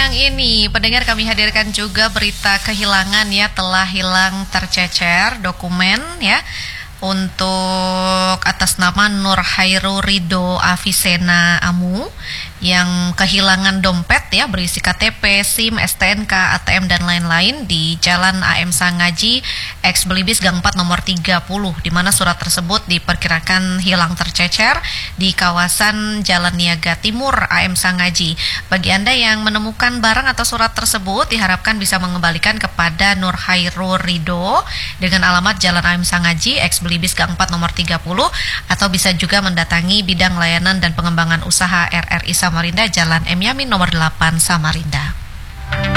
siang ini, pendengar kami hadirkan juga berita kehilangan ya, telah hilang tercecer dokumen ya untuk atas nama Nur Hairul Ridho Avicenna Amu yang kehilangan dompet ya berisi KTP, SIM, STNK, ATM dan lain-lain di Jalan AM Sangaji X Belibis Gang 4 nomor 30, di mana surat tersebut diperkirakan hilang tercecer di kawasan Jalan Niaga Timur AM Sangaji. Bagi Anda yang menemukan barang atau surat tersebut diharapkan bisa mengembalikan kepada Nur Hairul Ridho dengan alamat Jalan AM Sangaji X Belibis Gang 4 nomor 30, atau bisa juga mendatangi Bidang Layanan dan Pengembangan Usaha RRI Samarinda Jalan M Yamin nomor 8 Samarinda.